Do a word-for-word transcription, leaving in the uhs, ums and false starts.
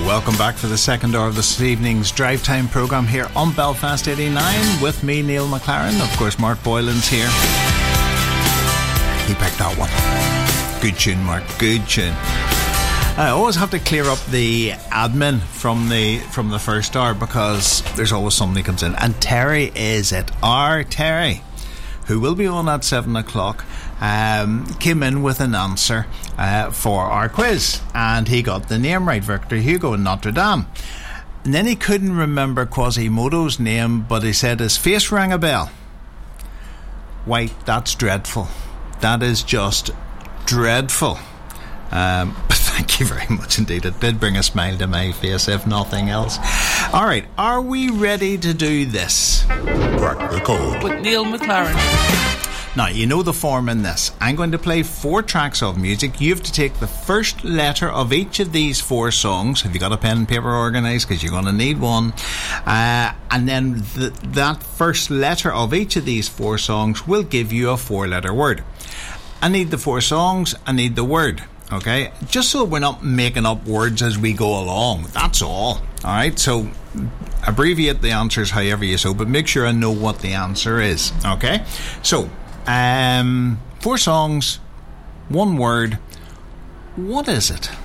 welcome back for the second hour of this evening's Drive Time programme here on Belfast eighty-nine with me, Neil McLaren. Of course, Mark Boylan's here. He picked that one. Good tune, Mark. Good tune. I always have to clear up the admin from the from the first hour because there's always somebody comes in, and Terry is it. Our Terry, who will be on at seven o'clock, um, came in with an answer uh, for our quiz, and he got the name right, Victor Hugo in Notre Dame. And then he couldn't remember Quasimodo's name, but he said his face rang a bell. Why, that's dreadful. That is just dreadful. Um, but thank you very much indeed. It did bring a smile to my face, if nothing else. Alright, are we ready to do this? Crack the code with Neil McLaren. Now, you know the form in this. I'm going to play four tracks of music. You have to take the first letter of each of these four songs. Have you got a pen and paper organised? Because you're going to need one. Uh, and then th- that first letter of each of these four songs will give you a four-letter word. I need the four songs. I need the word. Okay? Just so we're not making up words as we go along. That's all. Alright? So abbreviate the answers however you so, but make sure I know what the answer is. Okay? So, um, four songs, one word. What is it?